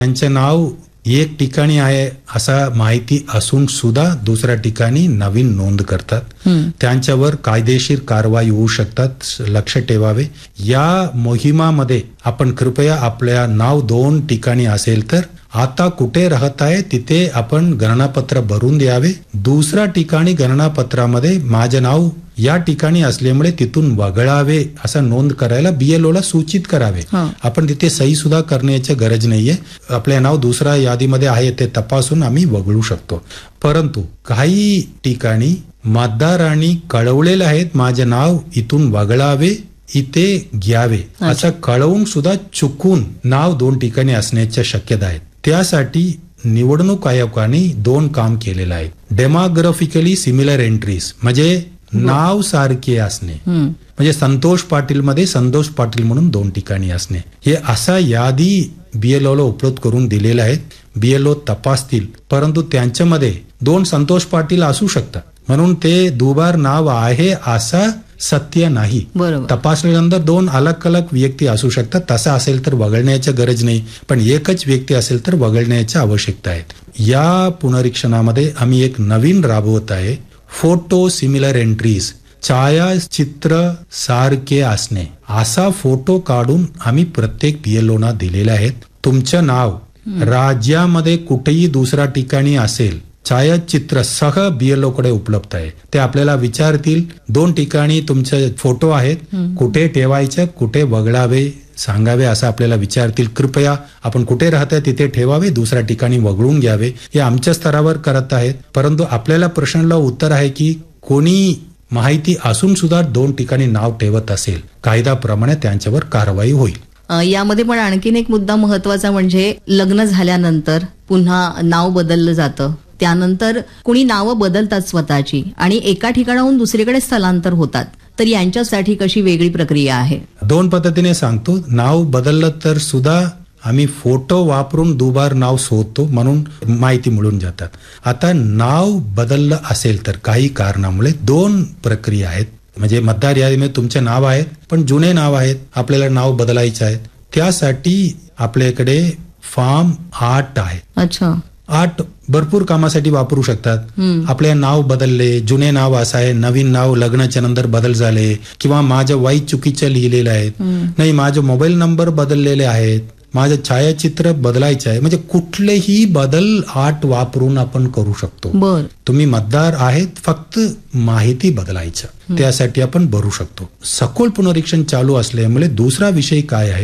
त्यांचे नाव एक ठिकाणी आहे असा माहिती असून सुद्धा दुसऱ्या ठिकाणी नवीन नोंद करतात. त्यांच्यावर कायदेशीर कारवाई होऊ शकतात. लक्ष ठेवावे. या मोहिमामध्ये आपण कृपया आपल्या नाव 2 ठिकाणी असेल तर आता कुठे राहत आहे तिथे आपण गणनापत्र भरून द्यावे. दुसऱ्या ठिकाणी गणनापत्रामध्ये माझे नाव या ठिकाणी असल्यामुळे तिथून वगळावे असं नोंद करायला BLO ला सूचित करावे. आपण तिथे सही सुद्धा करण्याची गरज नाहीये. आपले नाव दुसऱ्या यादीमध्ये आहे ते तपासून आम्ही वगळू शकतो. परंतु काही ठिकाणी मतदारांनी कळवलेले आहेत माझे नाव इथून वगळावे इथे घ्यावे असं कळवून सुद्धा चुकून नाव 2 ठिकाणी असण्याच्या शक्यता आहेत. त्यासाठी निवडणूक आयोगाने 2 काम केलेलं आहे. डेमोग्राफिकली सिमिलर एंट्रीज म्हणजे नाव सारखे असणे, म्हणजे संतोष पाटील मध्ये संतोष पाटील म्हणून 2 ठिकाणी असणे, हे असा यादी BLO ला उपलब्ध करून दिलेला आहे. BLO तपासतील, परंतु त्यांच्यामध्ये 2 संतोष पाटील असू शकतात म्हणून ते दुबार नाव आहे असा सत्य नाही. तपासल्यानंतर 2 अलग अलग व्यक्ती असू शकतात. तसं असेल तर वगळण्याची गरज नाही, पण एकच व्यक्ती असेल तर वगळण्याची आवश्यकता आहे. या पुनरीक्षणामध्ये आम्ही एक नवीन राबवत आहे, फोटो सिमिलर एंट्रीज, छायाचित्र सारखे असणे. असा फोटो काढून आम्ही प्रत्येक BLO ना दिलेले आहेत. तुमचं नाव राज्यामध्ये कुठेही दुसऱ्या ठिकाणी असेल छायाचित्र सह BLO कडे उपलब्ध आहे. ते आपल्याला विचारतील 2 ठिकाणी तुमचे फोटो आहेत, कुठे ठेवायचे कुठे वगळावे सांगावे असं आपल्याला विचारतील. कृपया आपण कुठे राहताय तिथे ठेवावे, दुसऱ्या ठिकाणी वगळून घ्यावे. हे आमच्या स्तरावर करत आहेत. परंतु आपल्याला प्रश्नाला उत्तर आहे की कोणी माहिती असून सुद्धा 2 ठिकाणी नाव ठेवत असेल कायद्याप्रमाणे त्यांच्यावर कारवाई होईल. यामध्ये पण आणखीन एक मुद्दा महत्वाचा म्हणजे लग्न झाल्यानंतर पुन्हा नाव बदललं जातं. त्यानंतर कुणी नावं बदलतात स्वतःची आणि एका ठिकाणाहून दुसरीकडे स्थलांतर होतात. तर यांच्यासाठी कशी वेगळी प्रक्रिया आहे? 2 पद्धतीने सांगतो. नाव बदललं तर सुद्धा आम्ही फोटो वापरून दुबार नाव शोधतो म्हणून माहिती मिळून जातात. आता नाव बदललं असेल तर काही कारणामुळे 2 प्रक्रिया आहेत. म्हणजे मतदार यादीमध्ये तुमचे नाव आहेत पण जुने नाव आहेत, आपल्याला नाव बदलायचं आहे. त्यासाठी आपल्याकडे फॉर्म 8 आहे. अच्छा, 8 भरपूर कामासाठी वापरू शकतात. आपले नाव बदलले, जुने नाव असं आहे, नवीन नाव लग्नाच्या नंतर बदल झाले, किंवा माझं वय चुकीचं लिहिलेलं आहे, नाही माझे मोबाईल नंबर बदललेले आहेत, माझं छायाचित्र बदलायचं आहे. म्हणजे कुठलेही बदल 8 वापरून आपण करू शकतो. तुम्ही मतदार आहेत, फक्त माहिती बदलायचं त्यासाठी आपण भरू शकतो. सखोल पुनरीक्षण चालू असल्यामुळे दुसरा विषय काय आहे,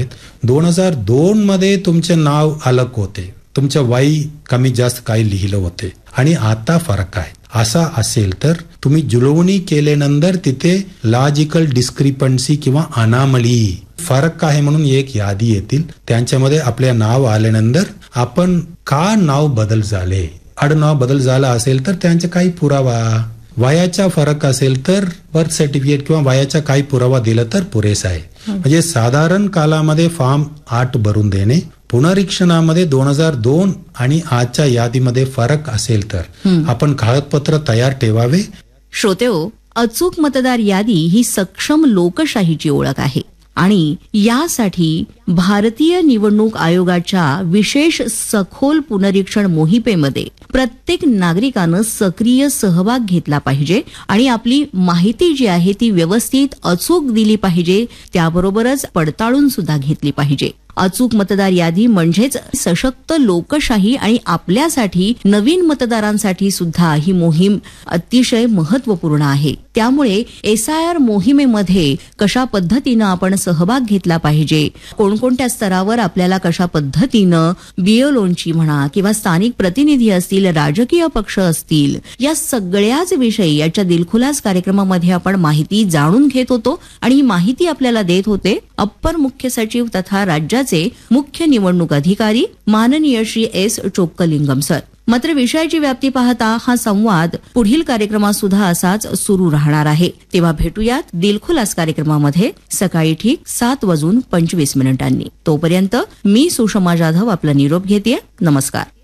2002 मध्ये तुमचे नाव अलग होते, तुमचं वय कमी जास्त काही लिहिलं होते आणि आता फरक आहे. असा असेल तर तुम्ही जुळवणी केल्यानंतर तिथे लॉजिकल डिस्क्रिपन्सी किंवा अनामली फरक आहे म्हणून एक यादी येतील. त्यांच्यामध्ये आपल्या नाव आल्यानंतर आपण का नाव बदल झाले, आडनाव बदल झाला असेल तर त्यांचा काही पुरावा, वयाचा फरक असेल तर बर्थ सर्टिफिकेट किंवा वयाचा काही पुरावा दिला तर पुरेसा आहे. म्हणजे साधारण कालामध्ये फॉर्म 8 भरून देणे. पुनरीक्षणामध्ये 2002 आणि आजच्या यादीमध्ये फरक असेल तर आपण कागदपत्र तयार ठेवावे. श्रोतेहो, अचूक मतदार यादी ही सक्षम लोकशाहीची ओळख आहे आणि यासाठी भारतीय निवडणूक आयोगाच्या विशेष सखोल पुनरीक्षण मोहिमेमध्ये प्रत्येक नागरिकानं सक्रिय सहभाग घेतला पाहिजे आणि आपली माहिती जी आहे ती व्यवस्थित अचूक दिली पाहिजे, त्याबरोबरच पडताळून सुद्धा घेतली पाहिजे. अचूक मतदार यादी म्हणजेच सशक्त लोकशाही आणि आपल्यासाठी नवीन मतदारांसाठी सुद्धा ही मोहीम अतिशय महत्वपूर्ण आहे. त्यामुळे SIR मोहिमेमध्ये कशा पद्धतीनं आपण सहभाग घेतला पाहिजे, कोणकोणत्या स्तरावर आपल्याला कशा पद्धतीनं BLOंची म्हणा किंवा स्थानिक प्रतिनिधी असतील, राजकीय पक्ष असतील, या सगळ्याच विषयी याच्या दिलखुलास कार्यक्रमामध्ये आपण माहिती जाणून घेत होतो आणि ही माहिती आपल्याला देत होते अप्पर मुख्य सचिव तथा राज्याचे मुख्य निवडणूक अधिकारी माननीय श्री S. चोक्कलिंगम सर. मात्र विषयाची व्याप्ती पाहता हा संवाद पुढील कार्यक्रमात सुद्धा असाच सुरू राहणार आहे. तेव्हा भेटूयात दिलखुलास कार्यक्रमामध्ये सकाळी ठीक 7:25 तोपर्यंत मी सुषमा जाधव आपला निरोप घेते. नमस्कार.